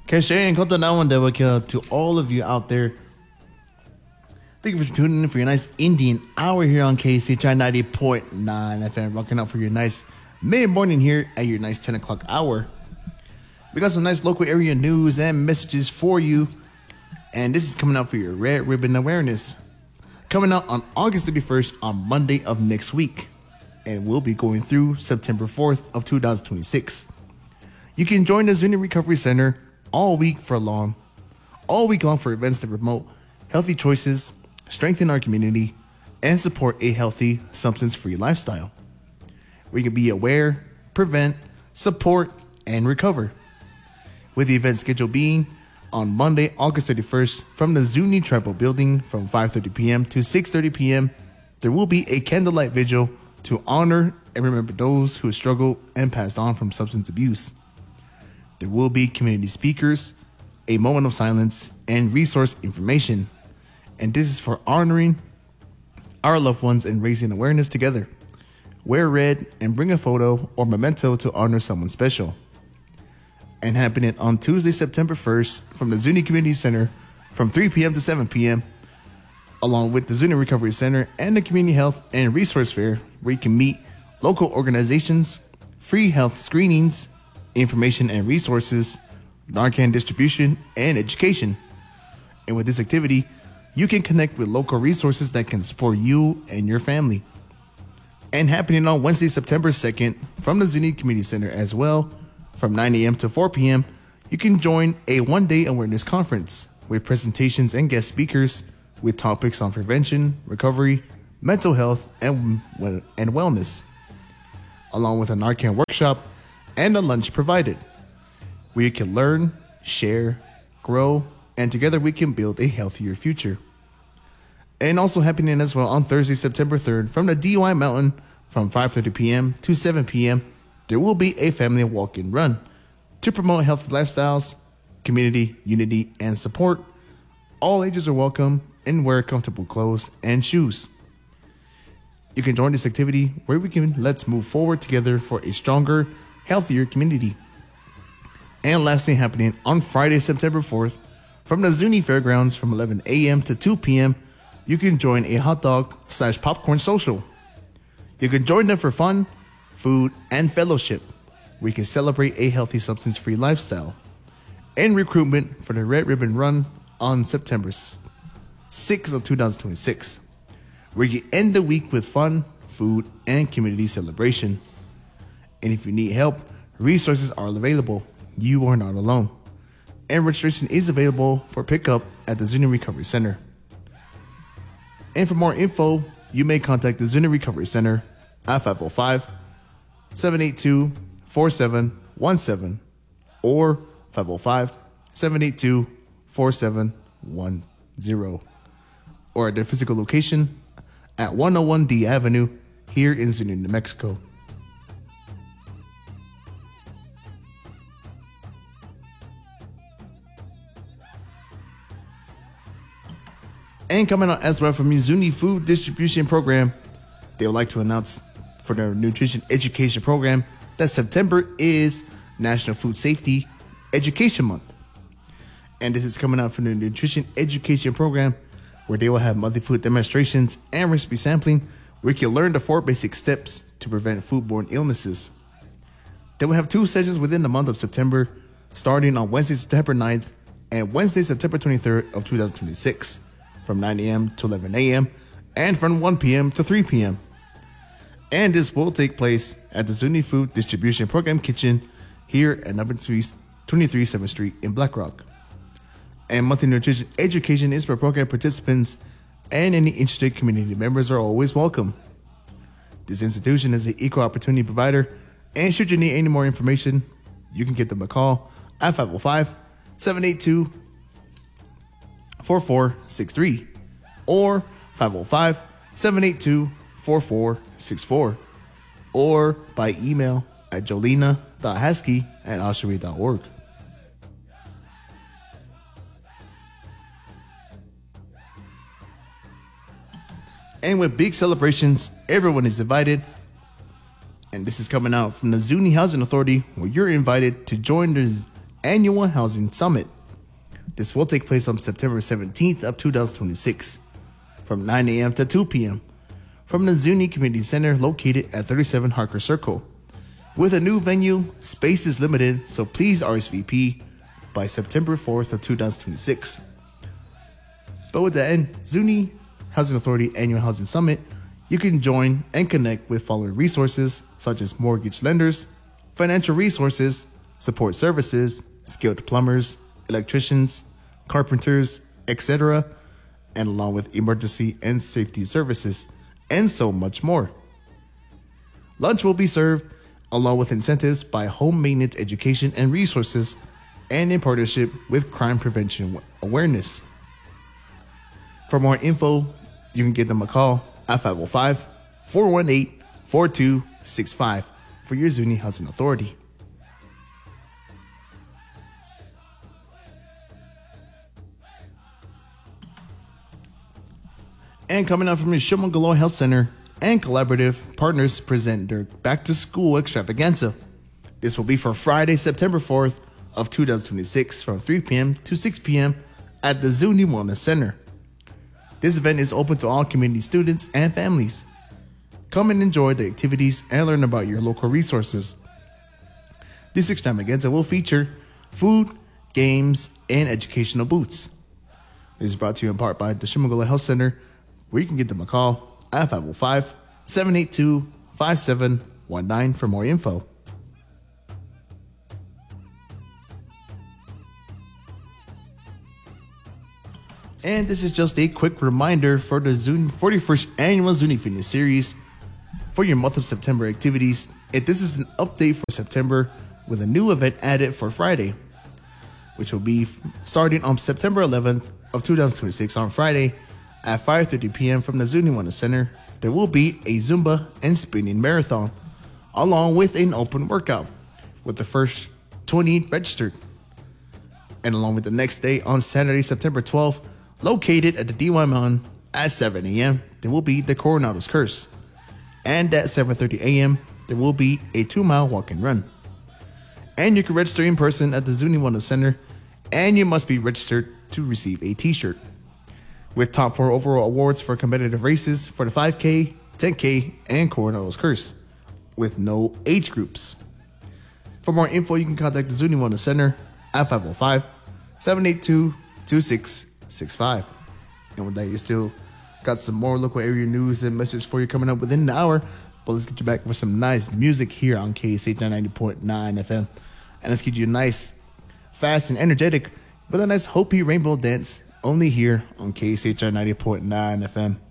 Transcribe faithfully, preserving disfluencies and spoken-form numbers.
Kashay and Kotonawan Dewaka to all of you out there. Thank you for tuning in for your nice Indian hour here on K C H I ninety point nine F M. Rocking out for your nice mid-morning here at your nice ten o'clock hour. We got some nice local area news and messages for you. And this is coming out for your Red Ribbon Awareness. Coming out on August thirty-first on Monday of next week. And we'll be going through September fourth of two thousand twenty-six. You can join the Zuni Recovery Center all week for long. All week long for events that promote healthy choices, strengthen our community, and support a healthy, substance-free lifestyle. We can be aware, prevent, support, and recover. With the event schedule being on Monday, August thirty-first, from the Zuni Tribal Building from five thirty p.m. to six thirty p.m., there will be a candlelight vigil to honor and remember those who have struggled and passed on from substance abuse. There will be community speakers, a moment of silence, and resource information. And this is for honoring our loved ones and raising awareness together. Wear red and bring a photo or memento to honor someone special. And happening on Tuesday, September first, from the Zuni Community Center from three p.m. to seven p.m., along with the Zuni Recovery Center and the Community Health and Resource Fair, where you can meet local organizations, free health screenings, information and resources, Narcan distribution, and education. And with this activity, you can connect with local resources that can support you and your family. And happening on Wednesday, September second, from the Zuni Community Center as well, from nine a.m. to four p.m., you can join a one-day awareness conference with presentations and guest speakers with topics on prevention, recovery, mental health, and, and wellness, along with a Narcan workshop and a lunch provided, where you can learn, share, grow, and together we can build a healthier future. And also happening as well on Thursday, September third, from the D U I Mountain from five thirty p.m. to seven p.m., there will be a family walk-in run to promote healthy lifestyles, community, unity, and support. All ages are welcome and wear comfortable clothes and shoes. You can join this activity where we can let's move forward together for a stronger, healthier community. And lastly, happening on Friday, September fourth, from the Zuni Fairgrounds from eleven a.m. to two p.m., you can join a hot dog slash popcorn social. You can join them for fun, food, and fellowship. We can celebrate a healthy substance-free lifestyle. And recruitment for the Red Ribbon Run on September sixth of two thousand twenty-six. Where you end the week with fun, food, and community celebration. And if you need help, resources are available. You are not alone. And registration is available for pickup at the Zuni Recovery Center. And for more info, you may contact the Zuni Recovery Center at five oh five, seven eight two, four seven one seven or five oh five, seven eight two, four seven one zero, or at their physical location at one oh one D Avenue here in Zuni, New Mexico. And coming out as well from the Zuni Food Distribution Program, they would like to announce for their nutrition education program that September is National Food Safety Education Month. And this is coming out from the Nutrition Education Program, where they will have monthly food demonstrations and recipe sampling, where you can learn the four basic steps to prevent foodborne illnesses. They will have two sessions within the month of September, starting on Wednesday, September ninth and Wednesday, September twenty-third of two thousand twenty-six, from nine a.m. to eleven a.m. and from one p.m. to three p.m. And this will take place at the Zuni Food Distribution Program Kitchen here at number twenty-three seventh Street in Black Rock. And monthly nutrition education is for program participants, and any interested community members are always welcome. This institution is an equal opportunity provider, and should you need any more information, you can give them a call at five oh five, seven eight two, four four six three or five oh five, seven eight two, four four six four, or by email at jolena.haskey at oshery dot org. And with big celebrations, everyone is invited. And this is coming out from the Zuni Housing Authority, where you're invited to join the Annual Housing Summit. This will take place on September seventeenth of two thousand twenty-six from nine a.m. to two p.m. from the Zuni Community Center located at thirty-seven Harker Circle. With a new venue, space is limited, so please R S V P by September fourth of two thousand twenty-six. But with that end, Zuni Housing Authority Annual Housing Summit, you can join and connect with following resources such as mortgage lenders, financial resources, support services, skilled plumbers, electricians, carpenters, et cetera, and along with emergency and safety services, and so much more. Lunch will be served along with incentives by Home Maintenance Education and Resources and in partnership with Crime Prevention Awareness. For more info, you can give them a call at five oh five, four one eight, four two six five for your Zuni Housing Authority. And coming up from the Shumagalo Health Center and collaborative partners present their Back to School Extravaganza. This will be for Friday, September fourth of two thousand twenty-six from three p.m. to six p.m. at the Zuni Wellness Center. This event is open to all community students and families. Come and enjoy the activities and learn about your local resources. This extravaganza will feature food, games, and educational booths. This is brought to you in part by the Shumagalo Health Center, where you can give them a call at five oh five, seven eight two, five seven one nine for more info. And this is just a quick reminder for the Zuni forty-first Annual Zuni Fitness Series for your month of September activities. And this is an update for September with a new event added for Friday, which will be starting on September eleventh of two thousand twenty-six on Friday at five thirty p.m. from the Zuni Wellness Center. There will be a Zumba and spinning marathon, along with an open workout, with the first twenty registered. And along with the next day on Saturday, September twelfth, located at the D Y Mountain at seven a.m., there will be the Coronado's Curse. And at seven thirty a.m., there will be a two-mile walk and run. And you can register in person at the Zuni Wellness Center, and you must be registered to receive a t-shirt. With top four overall awards for competitive races for the five K, ten K, and Coronado's Curse, with no age groups. For more info, you can contact the Zuni Wellness Center at five oh five, seven eight two, two six six five. And with that, you still got some more local area news and messages for you coming up within the hour. But let's get you back with some nice music here on K S H ninety point nine F M. And let's get you nice, fast, and energetic with a nice Hopi Rainbow Dance only here on K S H ninety point nine F M.